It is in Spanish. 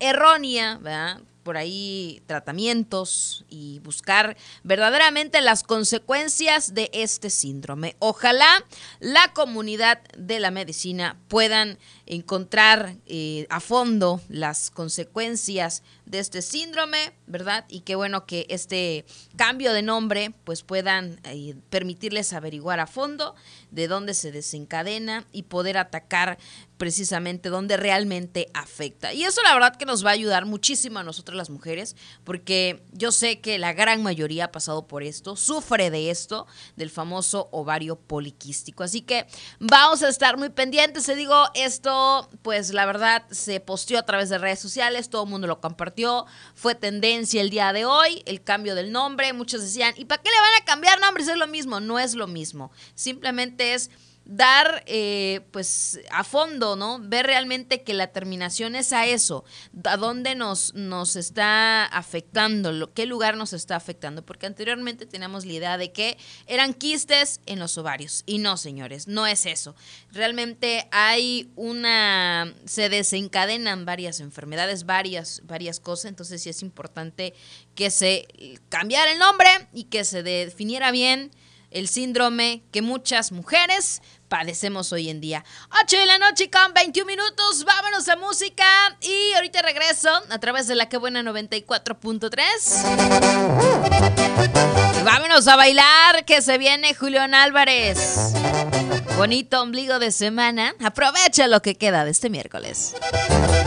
errónea, ¿verdad? Por ahí tratamientos y buscar verdaderamente las consecuencias de este síndrome. Ojalá la comunidad de la medicina puedan encontrar a fondo las consecuencias de este síndrome, ¿verdad? Y qué bueno que este cambio de nombre pues puedan permitirles averiguar a fondo de dónde se desencadena y poder atacar precisamente donde realmente afecta. Y eso la verdad que nos va a ayudar muchísimo a nosotras las mujeres, porque yo sé que la gran mayoría ha pasado por esto, sufre de esto, del famoso ovario poliquístico. Así que vamos a estar muy pendientes. Te digo, esto pues la verdad se posteó a través de redes sociales, todo el mundo lo compartió, fue tendencia el día de hoy, el cambio del nombre. Muchos decían, ¿y para qué le van a cambiar nombres? Es lo mismo. No es lo mismo, simplemente es dar pues a fondo, ¿no? Ver realmente que la terminación es a eso, a dónde nos está afectando, qué lugar nos está afectando, porque anteriormente teníamos la idea de que eran quistes en los ovarios, y no, señores, no es eso. Realmente se desencadenan varias enfermedades, varias cosas, entonces sí es importante que se cambiara el nombre y que se definiera bien el síndrome que muchas mujeres padecemos hoy en día. 8 de la noche con 21 minutos, vámonos a música y ahorita regreso a través de la que buena 94.3. Vámonos a bailar, que se viene Julián Álvarez. Bonito ombligo de semana, aprovecha lo que queda de este miércoles.